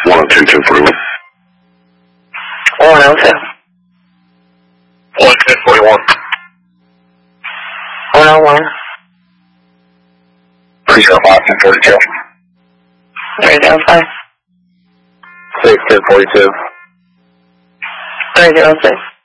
102-241. 102. 110-41. 101. 305-242. 305. 6-10-42. 306.